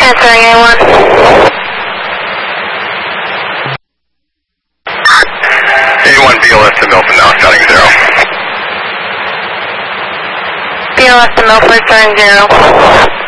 Answering A1. A1 BLS to Milford now, starting 0. BLS to Milford, starting 0.